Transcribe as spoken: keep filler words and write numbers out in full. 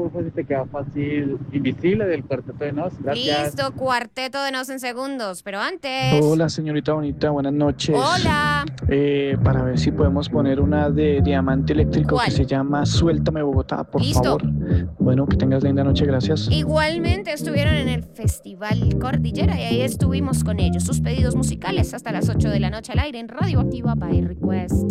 porfa, si te queda fácil Invisible del Cuarteto de Nos. Gracias. Listo, Cuarteto de Nos en segundos, pero antes... Hola, señorita bonita, buenas noches. Hola. Eh, para ver si podemos poner una de Diamante Eléctrico ¿Cuál? que se llama Suéltame Bogotá, por Listo. favor. Bueno, que tengas linda noche, gracias. Igualmente estuvieron en el Festival Cordillera y ahí estuvimos con ellos. Sus pedidos musicales hasta las ocho de la noche al aire en Radioactiva by Request.